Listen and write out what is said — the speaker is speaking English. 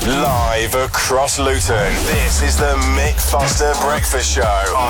Live across Luton, this is the Mick Foster Breakfast Show on